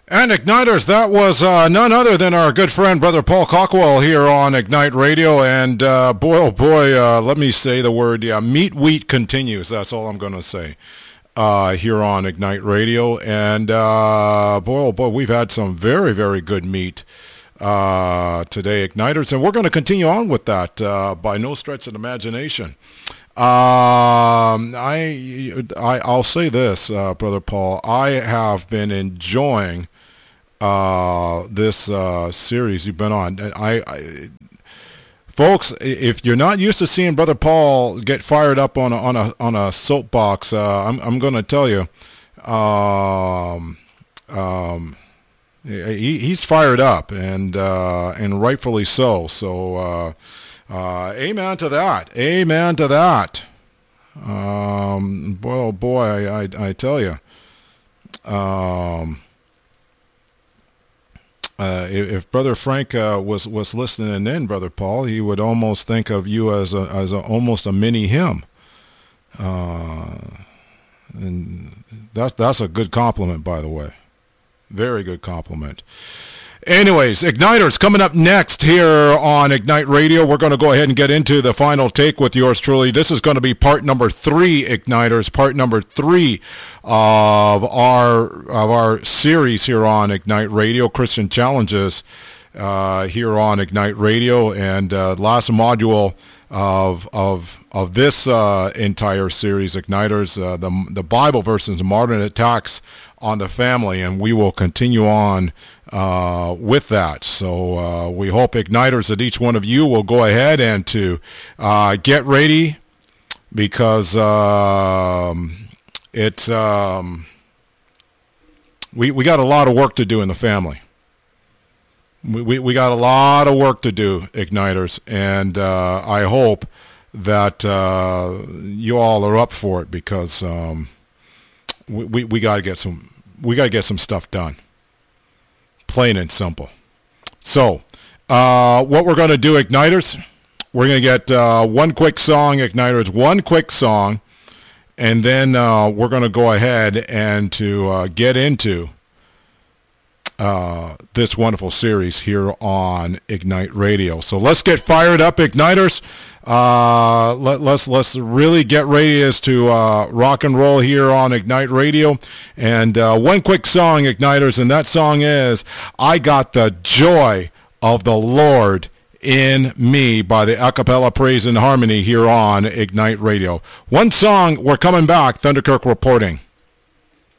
And Igniters, that was none other than our good friend, Brother Paul Cockwell, here on Ignite Radio. And boy, oh boy, let me say the word, meat wheat continues. That's all I'm going to say here on Ignite Radio. And boy, oh boy, we've had some very, very good meat today, Igniters. And we're going to continue on with that by no stretch of the imagination. I'll say this, Brother Paul. I have been enjoying this series you've been on. Folks, if you're not used to seeing Brother Paul get fired up on a soapbox, I'm going to tell you, he's fired up, and rightfully so. So, amen to that. Amen to that. Boy, oh boy, I tell you. If Brother Frank was listening in, Brother Paul, he would almost think of you as almost a mini hymn, and that's a good compliment, by the way. Very good compliment. Anyways, Igniters, coming up next here on Ignite Radio. We're going to go ahead and get into the final take with yours truly. This is going to be part number 3, Igniters, part number 3 of our series here on Ignite Radio, Christian Challenges here on Ignite Radio, and last module of this entire series, Igniters, the Bible versus modern attacks on the family, and we will continue on with that. So we hope, Igniters, that each one of you will go ahead and to get ready, because it's we got a lot of work to do in the family. We got a lot of work to do, Igniters, and I hope that you all are up for it, because we got to get some stuff done, plain and simple. So what we're going to do, Igniters, we're going to get one quick song, Igniters, one quick song, and then we're going to go ahead and to get into this wonderful series here on Ignite Radio. So let's get fired up, Igniters. Let's really get ready as to rock and roll here on Ignite Radio. And one quick song, Igniters, and that song is "I Got the Joy of the Lord in Me" by the Acapella Praise and Harmony here on Ignite Radio. One song, we're coming back. Thunderkirk reporting.